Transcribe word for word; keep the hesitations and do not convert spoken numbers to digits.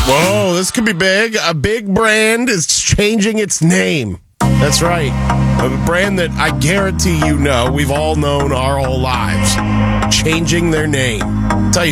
Whoa, this could be big. A big brand is changing its name. That's right. A brand that I guarantee you know, we've all known our whole lives. Changing their name. I'll tell you